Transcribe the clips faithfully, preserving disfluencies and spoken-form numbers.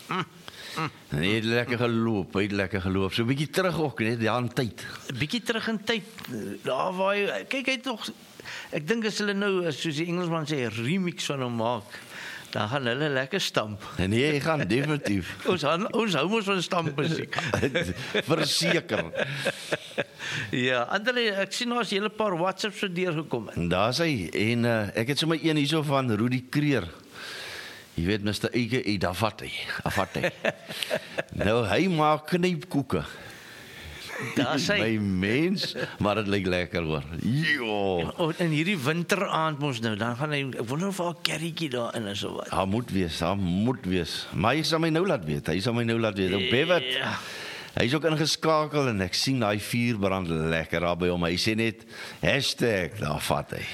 Mm. Mm. En hy het lekker geloop, hy het lekker geloop. So 'n bietjie terug ook, net daar in tyd. 'n Bietjie terug in tyd. Daar waar hy, kyk hy het nog, ek dink as hulle nou, soos die Engelsman sê, remix van hom maak, dan gaan hulle lekker stamp. En nee, hy gaan definitief. Ons gaan, ons hou mos van stampmusiek. Verseker. Ja, André, ek sien nou as 'n hele paar WhatsApps so deurgekom het. En daar's hy, en uh, ek het sommer een hierso van Rudy Kreer. Jy weet, mister Ike, hy daar vat hy, vat hy. Nou, hy maak knypkoeke. Daar sê My mens, maar dit lyk lekker hoor. Jo. oh, in hierdie winteraand mos nou, dan gaan hy, ek wonder of daar 'n kerrietjie daarin is of wat. Daar moet wees, daar moet wees. Maar hy sal my nou laat weet, hy sal my nou laat weet. Ou Bevat, Ja. hy is ook ingeskakel en ek sien daai vuur brand lekker daar by hom. Hy sê net, hashtag, daar vat hy.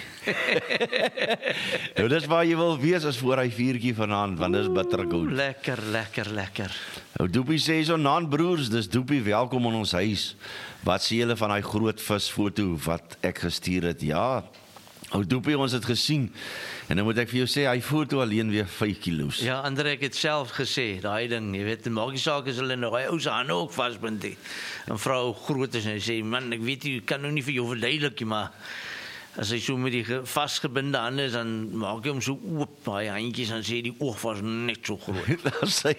Nou, dis waar jy wil wees as voor hy vuurtjie vanaand, want dis bittergoed. Lekker, lekker, lekker. Nou, Doopie sê so, Naan broers, dis Doopie, welkom in ons huis. Wat sê julle van daai groot visfoto wat ek gestuur het? Ja, ou Doopie, ons het gesien. En dan moet ek vir jou sê, hy foto alleen weer vyf kilos. Ja, André, ek het self gesê, daai ding, jy weet, maak nie saak as hulle nou hy ou se hande ook vasbind nie. En vra hoe groot is en hy sê, man, ek weet jy kan nou nie vir jou verduidelik nie, maar as hy so met die vasgebinde hande is, dan maak hy hom so oop, daai handjies, en sê die oog was net so groot. Daar sê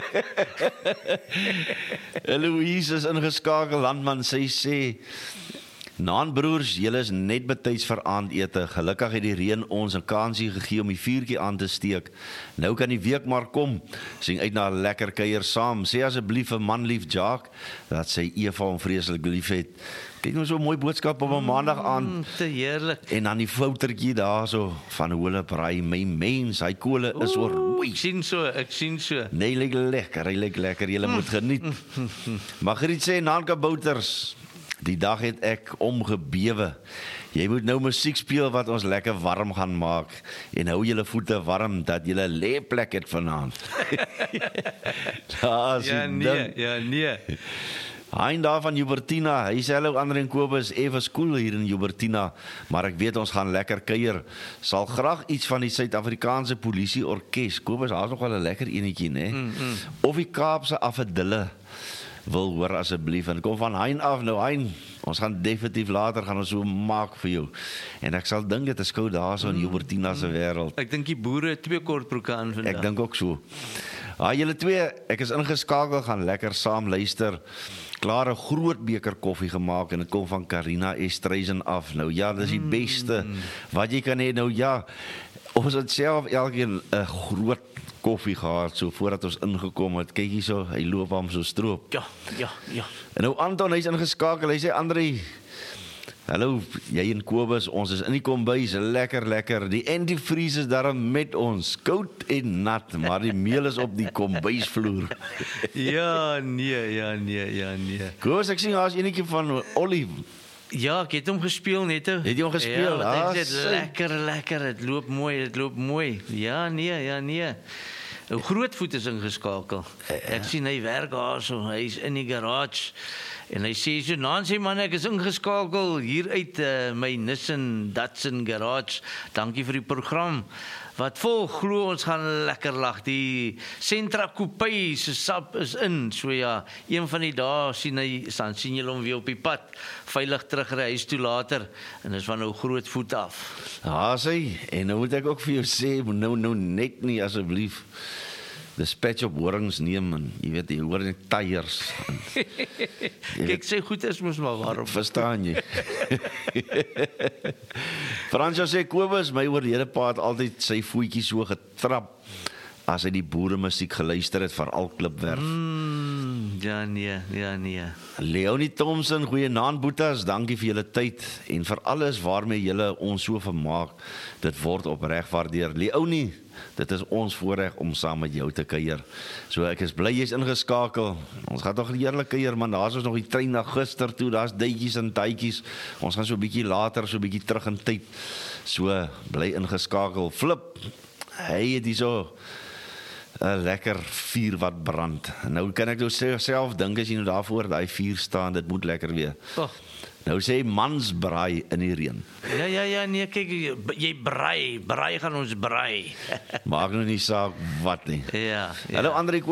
Louise is ingeskakel, landman, sy sê, Naan broers, julle is net betyds vir aandete. Gelukkig het die reën ons 'n kansie gegee om die vuurtjie aan te steek. Nou kan die week maar kom. Sien uit na 'n lekker kuier saam. Sê asseblief vir manlief Jacques dat sy Eva hom vreeslik liefhet. Kyk nou so 'n mooi boodskap op 'n maandag aand. Mm, te heerlik. En dan die foutertjie daarso van Hole Braai, my mens, hy kole is oor. Oei, ek sien so, ek sien so. Nee, lyk lekker, hy lyk lekker. Julle moet geniet. Margriet sê Nanka Bouters, die dag het ek omgebewe. Jy moet nou musiek speel wat ons lekker warm gaan maak en hou julle voete warm dat julle lêplek het vanaand. Daar Ja, nee, ja, nee. Hein daar van Jubertina, hy sê hallo Andre en Kobus, effe cool hier in Jubertina, maar ek weet ons gaan lekker kuier. Sal graag iets van die Suid-Afrikaanse Polisie Orkes. Kobus, daar's nog wel 'n lekker enetjie, né? Mm, mm. Of die Kaapse Affedille wil hoor asseblief, en kom van Hein af, nou Hein, ons gaan definitief later gaan ons so maak vir jou, en ek sal dink dit is koud daar so in Jubertina se wêreld. Ek dink die boere twee kortbroeke aan vandag. Ek dink ook so. Ah, julle twee, ek is ingeskakel, gaan lekker saam luister. Klaar 'n groot beker koffie gemaak en dit kom van Karina Estreisen af. Nou ja, dis die beste wat jy kan hê. Nou ja, ons het self elkeen 'n groot koffie gehad so voordat ons ingekom het. Kyk hierso, hy loop hom so stroop. Ja, ja, ja. En nou Anton, hy's ingeskakel. Hy sê Andre, hallo, jy en Kobus, ons is in die kombuis, lekker lekker. Die antivries is daar met ons, koud en nat, maar die meel is op die kombuisvloer. Ja, nee, ja, nee, ja, nee. Kobus, ek sien daar's enetjie van Olive. Ja, ek het hom gespeel net. Het jy hom gespeel? Ja, Ah, dit is sy. lekker, lekker. Dit loop mooi, dit loop mooi. Ja, nee, ja, nee. Ou Grootvoet is ingeskakel. Ek sien hy werk daar so, hy's in die garage. En hy sê so, Nancy man, ek is ingeskakel hier uit uh, my Nissan Datsun garage. Dankie vir die program. Wat vol, glo ons gaan lekker lag. Die Sentra Coupe se sap is in. So ja, een van die dae sien hy, dan sien julle hom weer op die pad, veilig terug ry huis toe later. En dis van nou Grootvoet af. Ja, sê, en nou moet ek ook vir jou sê, nou nou net nie asseblief dispatch op horings neem en jy weet, jy hoor die tyres. Kyk, sy goed is mos maar waarom. Verstaan jy? Fransjo sê Kobus, my oorlede pa het altyd sy voetjie so getrap as hy die boere musiek geluister het, veral Klipwerf. Mm, ja nee, ja nee. Leonie Thompson, goeienaand boetas, dankie vir julle tyd en vir alles waarmee julle ons so vermaak. Dit word opreg waardeer. Leonie, dit is ons voorreg om saam met jou te kuier. So ek is bly jy's ingeskakel. Ons gaan tog 'n heerlike kuier, man. Daar's ons nog die trein na gister toe. Daar's duitjies en tuitjies. Ons gaan so 'n bietjie later, so 'n bietjie terug in tyd. So bly ingeskakel. Flip. Hy het hierso 'n lekker vuur wat brand. Nou kan ek nou self dink as jy nou daarvoor daai vuur staan, dit moet lekker wees. Oh. Nou sê mans braai in die reën. Ja, ja, ja, nee, kyk, jy braai, braai gaan ons braai. Maak nou nie saak wat nie. Ja, ja. Hallo Andre